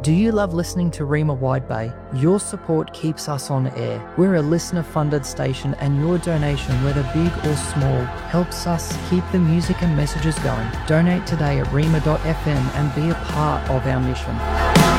Do you love listening to Rima Wide Bay? Your support keeps us on air. We're a listener-funded station, and your donation, whether big or small, helps us keep the music and messages going. Donate today at rima.fm and be a part of our mission.